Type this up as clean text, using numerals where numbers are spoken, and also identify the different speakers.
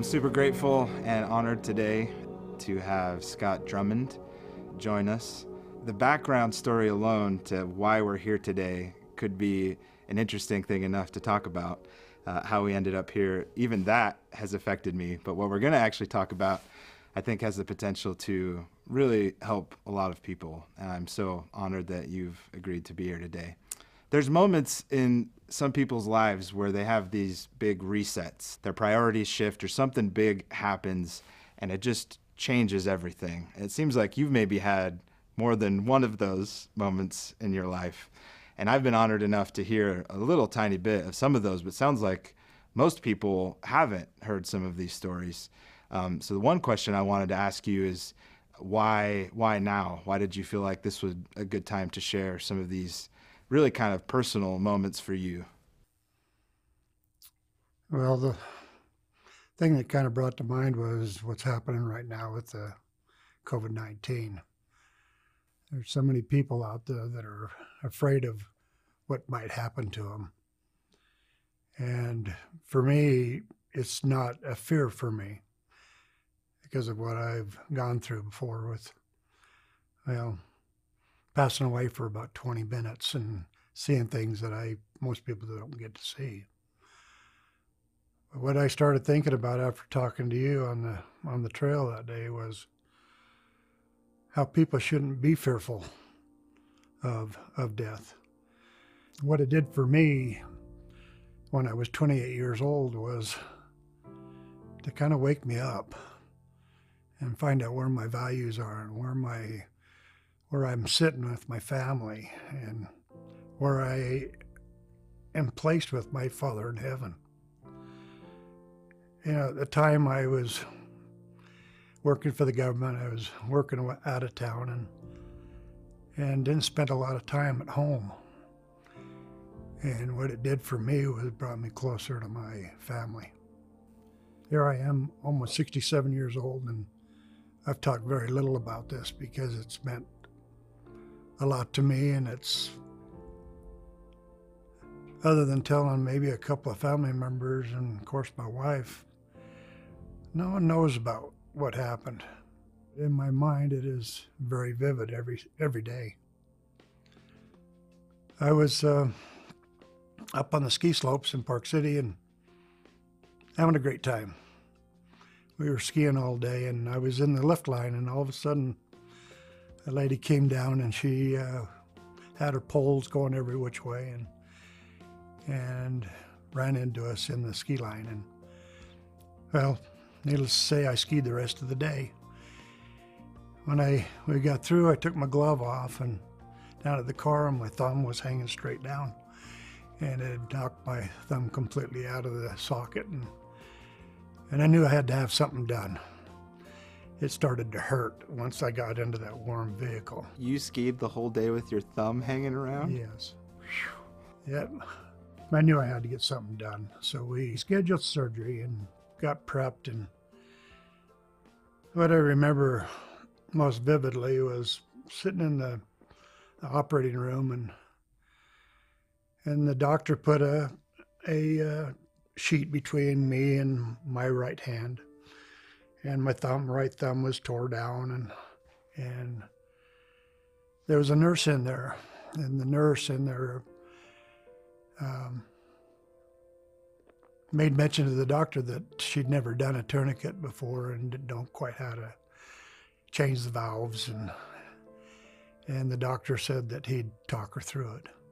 Speaker 1: I'm super grateful and honored today to have Scott Drummond join us. The background story alone to why we're here today could be an interesting thing enough to talk about. How we ended up here, even that has affected me. But what we're going to actually talk about, I think, has the potential to really help a lot of people. And I'm so honored that you've agreed to be here today. There's moments in some people's lives where they have these big resets. Their priorities shift or something big happens and it just changes everything. It seems like you've maybe had more than one of those moments in your life. And I've been honored enough to hear a little tiny bit of some of those, but it sounds like most people haven't heard some of these stories. So the one question I wanted to ask you is, why now? Why did you feel like this was a good time to share some of these really kind of personal moments for you?
Speaker 2: Well, the thing that kind of brought to mind was what's happening right now with the COVID-19. There's so many people out there that are afraid of what might happen to them. And for me, it's not a fear for me because of what I've gone through before with, well, passing away for about 20 minutes and seeing things that most people don't get to see. But what I started thinking about after talking to you on the trail that day was how people shouldn't be fearful of death. What it did for me when I was 28 years old was to kind of wake me up and find out where my values are and where I'm sitting with my family and where I am placed with my Father in heaven. You know, at the time I was working for the government, I was working out of town and didn't spend a lot of time at home. And what it did for me was it brought me closer to my family. Here I am, almost 67 years old, and I've talked very little about this because it's meant a lot to me, and it's, other than telling maybe a couple of family members and of course my wife, no one knows about what happened. In my mind, it is very vivid every day. I was up on the ski slopes in Park City and having a great time. We were skiing all day, and I was in the lift line, and all of a sudden, a lady came down, and she had her poles going every which way, and ran into us in the ski line. And well, needless to say, I skied the rest of the day. When we got through, I took my glove off, and down at the car, my thumb was hanging straight down, and it knocked my thumb completely out of the socket, and I knew I had to have something done. It started to hurt once I got into that warm vehicle.
Speaker 1: You skied the whole day with your thumb hanging around?
Speaker 2: Yes. Yep. I knew I had to get something done. So we scheduled surgery and got prepped. And what I remember most vividly was sitting in the operating room, and the doctor put a sheet between me and my right hand, and my right thumb was tore down, and there was a nurse in there, and the nurse in there made mention to the doctor that she'd never done a tourniquet before and didn't know quite how to change the valves, and the doctor said that he'd talk her through it.